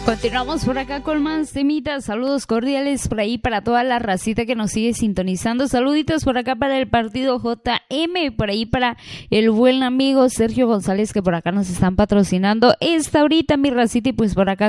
Continuamos por acá con más temitas. Saludos cordiales por ahí para toda la racita que nos sigue sintonizando. Saluditos por acá para el partido JM, por ahí para el buen amigo Sergio González, que por acá nos están patrocinando esta ahorita, mi racita, y pues por acá